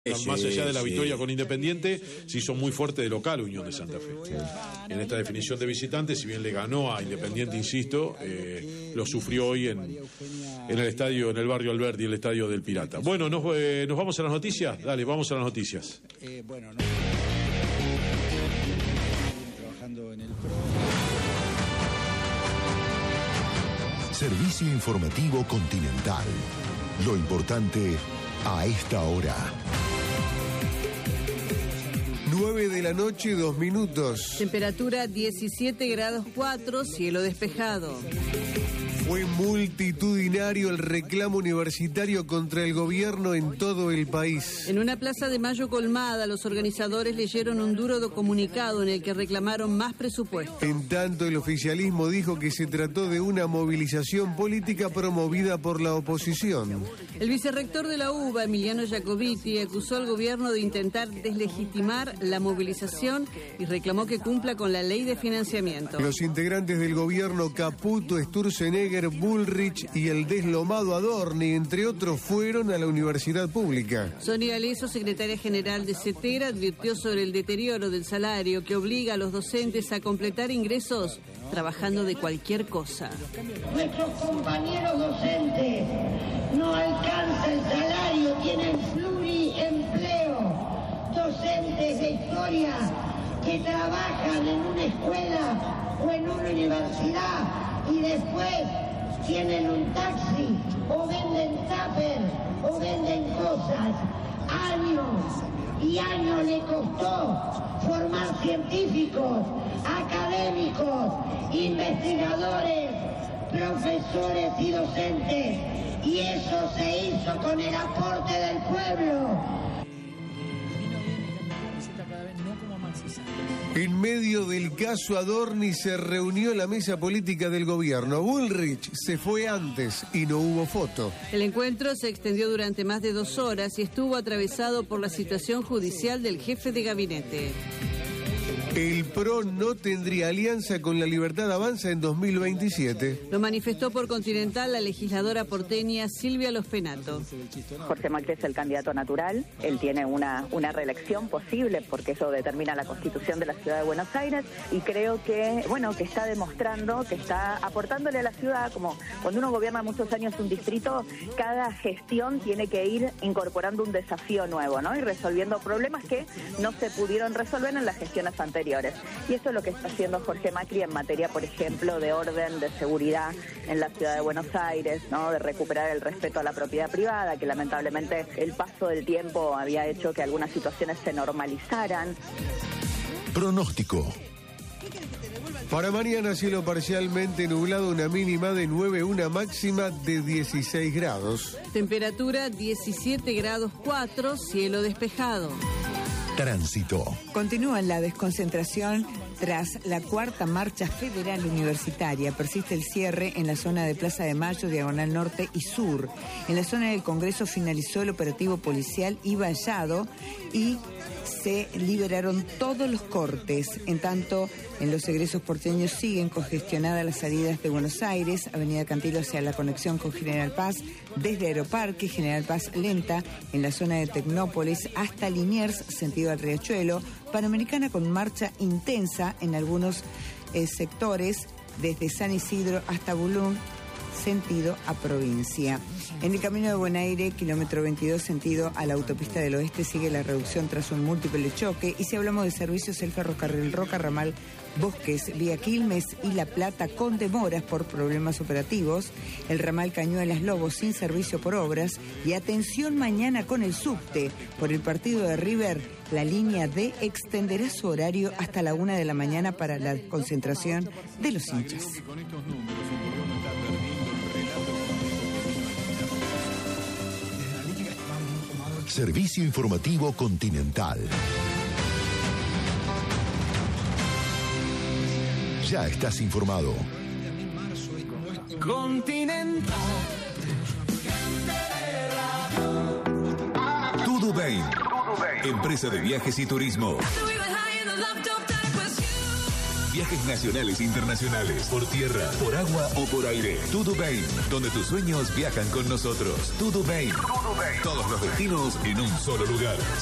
Más allá de la victoria con Independiente, se hizo muy fuerte de local Unión de Santa Fe. En esta definición de visitante, si bien le ganó a Independiente, insisto, lo sufrió hoy en el estadio, en el barrio Alberdi, el estadio del Pirata. Bueno, nos vamos a las noticias. Dale, vamos a las noticias. Trabajando en el PRO. Servicio informativo Continental. Lo importante a esta hora. 9 de la noche, 2 minutos. Temperatura 17 grados 4, cielo despejado. Fue multitudinario el reclamo universitario contra el gobierno en todo el país. En una plaza de Mayo colmada, los organizadores leyeron un duro comunicado en el que reclamaron más presupuesto. En tanto, el oficialismo dijo que se trató de una movilización política promovida por la oposición. El vicerrector de la UBA, Emiliano Jacobiti, acusó al gobierno de intentar deslegitimar la movilización y reclamó que cumpla con la ley de financiamiento. Los integrantes del gobierno Caputo, Sturzenegger, Bullrich y el deslomado Adorni, entre otros, fueron a la universidad pública. Sonia Aleso, secretaria general de CETERA, advirtió sobre el deterioro del salario que obliga a los docentes a completar ingresos trabajando de cualquier cosa. Nuestros compañeros docentes no alcanzan el salario, tienen pluriempleo. Docentes de historia que trabajan en una escuela o en una universidad y después tienen un taxi o venden tupper o venden cosas. Años y años le costó formar científicos, académicos, investigadores, profesores y docentes, y eso se hizo con el aporte del pueblo. En medio del caso Adorni se reunió la mesa política del gobierno. Bullrich se fue antes y no hubo foto. El encuentro se extendió durante más de 2 horas y estuvo atravesado por la situación judicial del jefe de gabinete. El PRO no tendría alianza con La Libertad Avanza en 2027. Lo manifestó por Continental la legisladora porteña Silvia Los Penato. Jorge Macri es el candidato natural, él tiene una reelección posible porque eso determina la Constitución de la Ciudad de Buenos Aires, y creo que, que está demostrando, que está aportándole a la ciudad, como cuando uno gobierna muchos años un distrito, cada gestión tiene que ir incorporando un desafío nuevo, ¿no? Y resolviendo problemas que no se pudieron resolver en las gestiones anteriores. Y eso es lo que está haciendo Jorge Macri en materia, por ejemplo, de orden, de seguridad en la ciudad de Buenos Aires, ¿no? De recuperar el respeto a la propiedad privada, que lamentablemente el paso del tiempo había hecho que algunas situaciones se normalizaran. Pronóstico. Para mañana, cielo parcialmente nublado, una mínima de 9, una máxima de 16 grados. Temperatura 17 grados 4, cielo despejado. Tránsito. Continúa la desconcentración tras la 4ª marcha federal universitaria. Persiste el cierre en la zona de Plaza de Mayo, Diagonal Norte y Sur. En la zona del Congreso finalizó el operativo policial y vallado y se liberaron todos los cortes. En tanto, en los egresos porteños siguen congestionadas las salidas de Buenos Aires, Avenida Cantilo hacia la conexión con General Paz, desde Aeroparque, General Paz lenta, en la zona de Tecnópolis hasta Liniers, sentido al Riachuelo, Panamericana con marcha intensa en algunos sectores, desde San Isidro hasta Bulún, sentido a provincia. En el camino de Buenaire, kilómetro 22, sentido a la autopista del oeste, sigue la reducción tras un múltiple choque. Y si hablamos de servicios, el ferrocarril Roca Ramal Bosques, vía Quilmes y La Plata con demoras por problemas operativos. El ramal Cañuelas Lobos sin servicio por obras. Y atención mañana con el subte. Por el partido de River, la línea D extenderá su horario hasta la 1 de la mañana para la concentración de los hinchas. Servicio informativo Continental. Ya estás informado. Continental. Tudo Bem. Empresa de viajes y turismo. Viajes nacionales e internacionales, por tierra, por agua o por aire. TuDuBain, donde tus sueños viajan con nosotros. TuDuBain. Todos los destinos en un solo lugar.